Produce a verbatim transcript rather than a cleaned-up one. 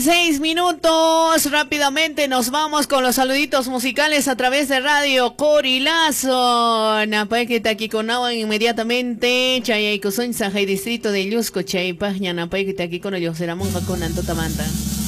Seis minutos, rápidamente nos vamos con los saluditos musicales a través de Radio Corilazo. Napaikita aquí con agua inmediatamente. Chayay Kusun Sajay Distrito de Yusco Chay Pagna Napaikita aquí con el Yoseramonja con Antotamanta.